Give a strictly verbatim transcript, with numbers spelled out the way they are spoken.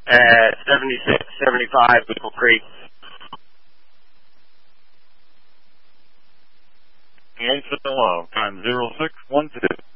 at seventy-six seventy-five Maple Creek. One along, time zero six one two.